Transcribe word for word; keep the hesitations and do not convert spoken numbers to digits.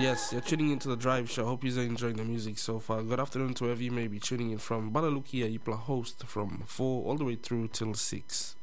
Yes, you're tuning into the Drive Show. Hope you're enjoying the music so far. Good afternoon to wherever you may be tuning in from. Balaluki Ayipla host from four all the way through till six.